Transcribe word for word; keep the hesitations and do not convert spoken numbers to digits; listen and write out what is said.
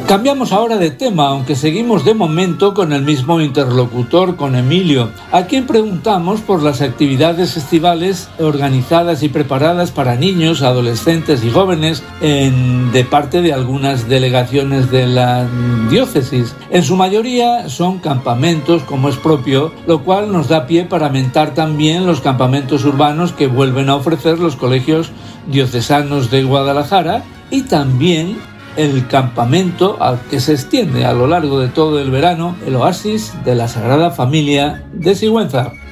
Cambiamos ahora de tema, aunque seguimos de momento con el mismo interlocutor, con Emilio, a quien preguntamos por las actividades estivales organizadas y preparadas para niños, adolescentes y jóvenes en, de parte de algunas delegaciones de la diócesis. En su mayoría son campamentos, como es propio, lo cual nos da pie para mentar también los campamentos urbanos que vuelven a ofrecer los colegios diocesanos de Guadalajara y también el campamento al que se extiende a lo largo de todo el verano, el Oasis de la Sagrada Familia de Sigüenza.